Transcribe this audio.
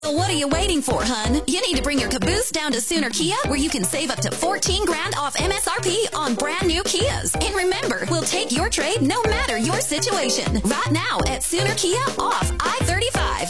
So what are you waiting for, hun? You need to bring your caboose down to Sooner Kia, where you can save up to $14,000 off MSRP on brand new Kias. And remember, we'll take your trade no matter your situation. Right now at Sooner Kia off I-35.